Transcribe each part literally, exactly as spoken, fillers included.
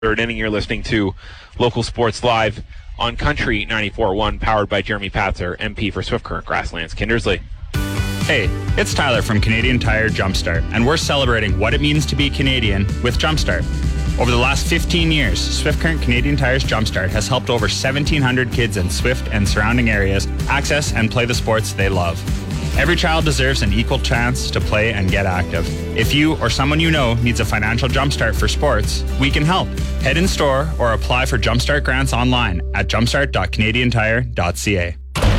Third inning, you're listening to Local Sports Live on Country ninety-four point one, powered by Jeremy Patzer, M P for Swift Current Grasslands Kindersley. Hey, it's Tyler from Canadian Tire Jumpstart, and we're celebrating what it means to be Canadian with Jumpstart. Over the last fifteen years, Swift Current Canadian Tire's Jumpstart has helped over seventeen hundred kids in Swift and surrounding areas access and play the sports they love. Every child deserves an equal chance to play and get active. If you or someone you know needs a financial jumpstart for sports, we can help. Head in store or apply for Jumpstart grants online at jumpstart dot canadian tire dot c a.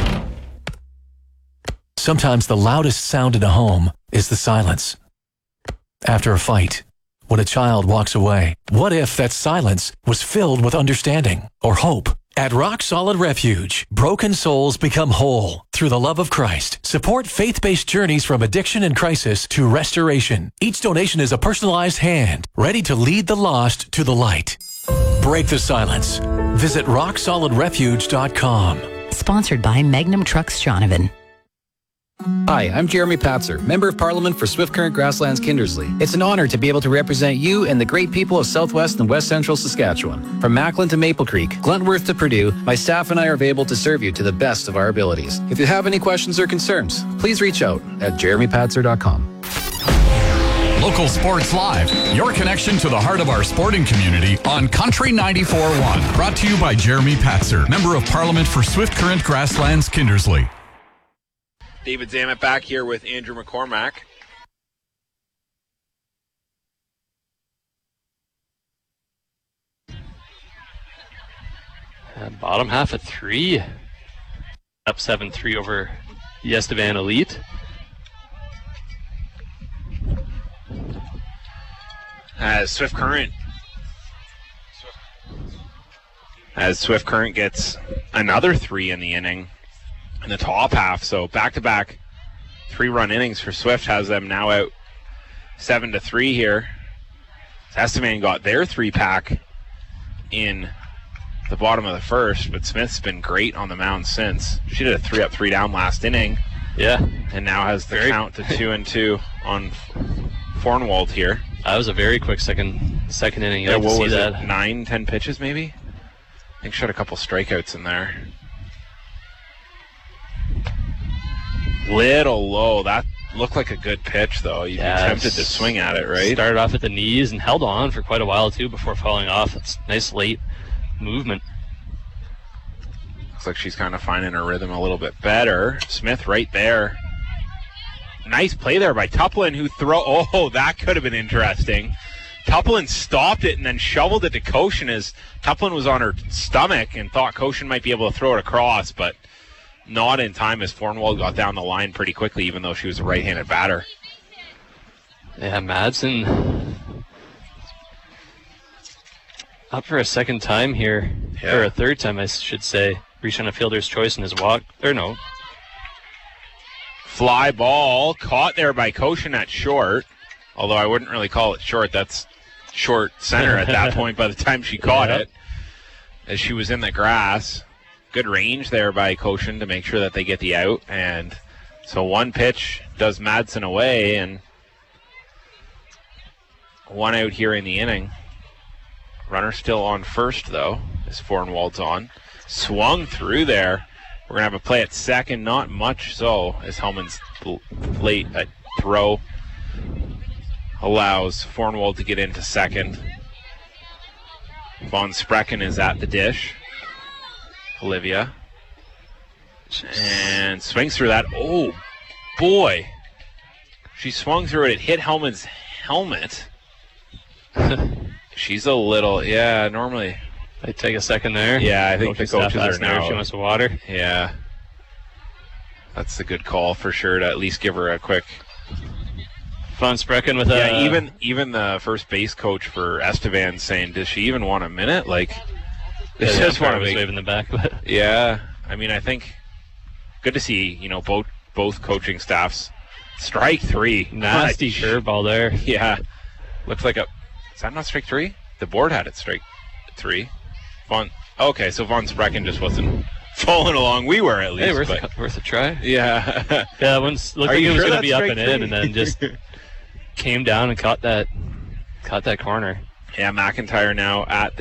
Sometimes the loudest sound in a home is the silence. After a fight, when a child walks away, what if that silence was filled with understanding or hope? At Rock Solid Refuge, broken souls become whole through the love of Christ. Support faith-based journeys from addiction and crisis to restoration. Each donation is a personalized hand, ready to lead the lost to the light. Break the silence. Visit rock solid refuge dot com. Sponsored by Magnum Trucks Donovan. Hi, I'm Jeremy Patzer, Member of Parliament for Swift Current Grasslands Kindersley. It's an honor to be able to represent you and the great people of Southwest and West Central Saskatchewan. From Macklin to Maple Creek, Glentworth to Purdue, my staff and I are available to serve you to the best of our abilities. If you have any questions or concerns, please reach out at jeremy patzer dot com. Local Sports Live, your connection to the heart of our sporting community on Country ninety-four point one. Brought to you by Jeremy Patzer, Member of Parliament for Swift Current Grasslands Kindersley. David Zammit back here with Andrew McCormack. Uh, bottom half of three. Up seven three over the Estevan Elite. As Swift Current as Swift Current gets another three in the inning in the top half, so back-to-back three-run innings for Swift has them now out seven to three here. Estevan got their three-pack in the bottom of the first, but Smith's been great on the mound since. She did a three-up, three-down last inning. Yeah. And now has the very count to two and two on Fornwald here. That was a very quick second second inning. You Yeah, like to what see was that. it? Nine, ten pitches maybe? I think she had a couple strikeouts in there. Little low. That looked like a good pitch, though. You'd Yeah, be tempted to swing at it, right? Started off at the knees and held on for quite a while, too, before falling off. It's nice late movement. Looks like she's kind of finding her rhythm a little bit better. Smith right there. Nice play there by Tuplin, who throw. Oh, that could have been interesting. Tuplin stopped it and then shoveled it to Koshin as Tuplin was on her stomach and thought Koshin might be able to throw it across, but not in time as Fornwald got down the line pretty quickly, even though she was a right-handed batter. Yeah, Madsen up for a second time here, Yeah. or a third time, I should say. Reached on a fielder's choice in his walk. Or no. Fly ball caught there by Koshin at short, although I wouldn't really call it short. That's short center at that point by the time she caught Yeah. it, as she was in the grass. Good range there by Koshin to make sure that they get the out. And so one pitch does Madsen away, and one out here in the inning. Runner still on first, though, as Fornwald's on. Swung through there. We're going to have a play at second, not much so, as Hellman's late uh, throw allows Fornwald to get into second. Von Sprecken is at the dish. Olivia. And swings through that. Oh, boy. She swung through it. It hit Hellman's helmet. She's a little, yeah, normally. They take a second there. Yeah, I think the coaches are now. She wants some water. Yeah. That's a good call for sure to at least give her a quick. Von Sprecken with a. Yeah, even even the first base coach for Estevan saying, does she even want a minute? Like, Yeah, this the just want umpire to was make. waving the back. But Yeah, I mean, I think good to see, you know, both both coaching staffs. Strike three. nasty curveball there. Yeah. Looks like a. Is that not strike three? The board had it strike three. Von. Okay, so Von Sprecken just wasn't following along. We were at least. Hey, worth, but, a, worth a try. yeah. Yeah, once looked Are like you it was sure going to that's be up strike and three? in, and then just came down and caught that, caught that corner. Yeah, McIntyre now at